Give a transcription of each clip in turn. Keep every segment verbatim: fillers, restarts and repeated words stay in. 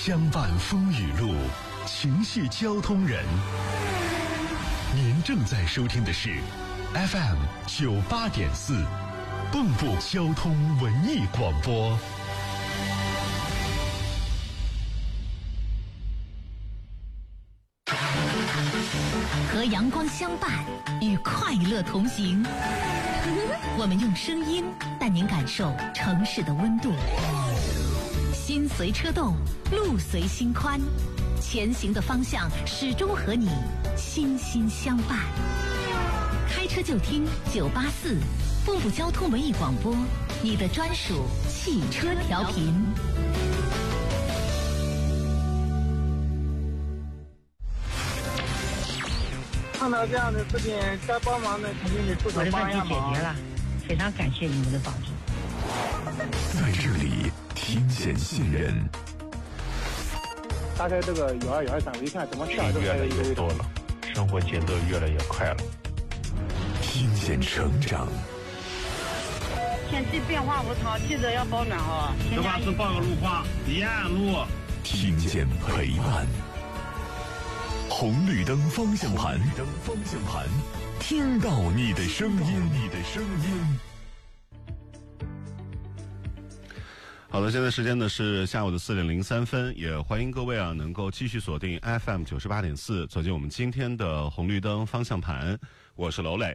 相伴风雨路，情系交通人。您正在收听的是 F M 九八点四，蚌埠交通文艺广播。 和阳光相伴，与快乐同行。我们用声音带您感受城市的温度。心随车动，路随心宽，前行的方向始终和你心心相伴。开车就听九八四，蚌埠交通文艺广播，你的专属汽车调频。 看到这样的事情，该帮忙的肯定得出手帮一下忙。 我的问题解决了，非常感谢你们的帮助。 在这里听见信任。 打开这个幺二幺二三，我一看怎么下越来越多了，生活节奏越来越快了。 听见成长。 天气变化无常，记得要保暖哦。 这把是报个路况，沿路。 听见陪伴。红绿灯方向盘，红绿灯方向盘，听到你的声音，你的声音。 好的，现在时间呢是下午的四点零三分，也欢迎各位啊能够继续锁定 F M 九十八点四，走进我们今天的红绿灯方向盘。我是娄磊。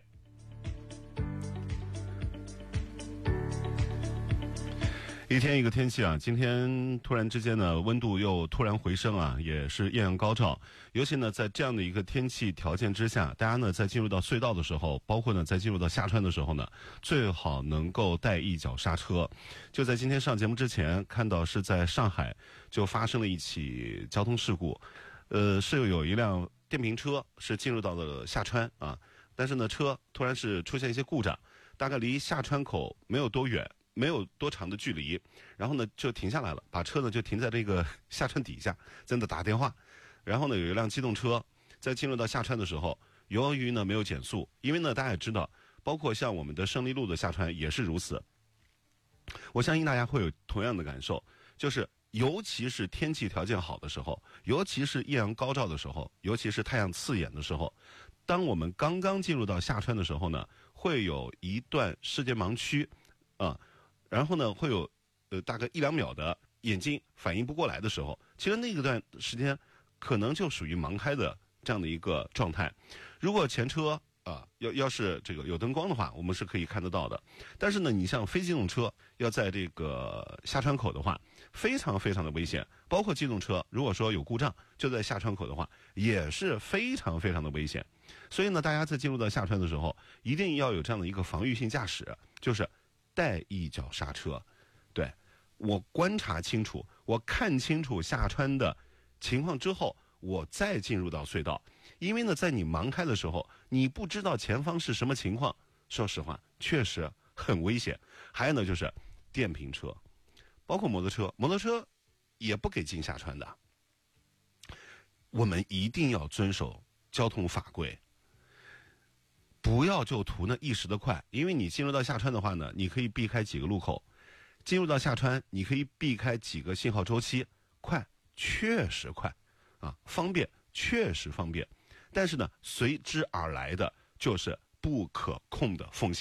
一天一个天气啊，今天突然之间呢，温度又突然回升啊，也是艳阳高照。尤其呢，在这样的一个天气条件之下，大家呢在进入到隧道的时候，包括呢在进入到下川的时候呢，最好能够带一脚刹车。就在今天上节目之前，看到是在上海就发生了一起交通事故，呃，是有一辆电瓶车是进入到了下川啊，但是呢车突然是出现一些故障，大概离下川口没有多远。没有多长的距离，然后呢就停下来了，把车呢就停在这个下川底下，在那打电话。然后呢有一辆机动车在进入到下川的时候，由于呢没有减速，因为呢大家也知道，包括像我们的胜利路的下川也是如此。我相信大家会有同样的感受，就是尤其是天气条件好的时候，尤其是艳阳高照的时候，尤其是太阳刺眼的时候，当我们刚刚进入到下川的时候呢，会有一段视觉盲区啊。然后呢，会有呃大概一两秒的眼睛反应不过来的时候，其实那个段时间可能就属于盲开的这样的一个状态。如果前车啊要要是这个有灯光的话，我们是可以看得到的。但是呢，你像非机动车要在这个下川口的话，非常非常的危险。包括机动车，如果说有故障就在下川口的话，也是非常非常的危险。所以呢，大家在进入到下川的时候，一定要有这样的一个防御性驾驶，就是带一脚刹车。对，我观察清楚，我看清楚下川的情况之后，我再进入到隧道。因为呢，在你盲开的时候，你不知道前方是什么情况，说实话确实很危险。还有呢，就是电瓶车，包括摩托车，摩托车也不给进下川的。我们一定要遵守交通法规，不要就图那一时的快。因为你进入到下川的话呢，你可以避开几个路口，进入到下川你可以避开几个信号周期，快确实快啊，方便确实方便，但是呢随之而来的就是不可控的风险。